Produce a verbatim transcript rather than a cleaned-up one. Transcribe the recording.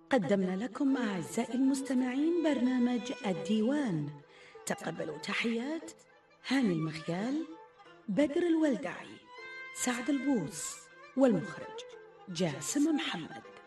قدمنا لكم أعزائي المستمعين برنامج الديوان. تقبلوا تحيات هاني المخيال، بدر الولدعي، سعد البوص، والمخرج جاسم محمد.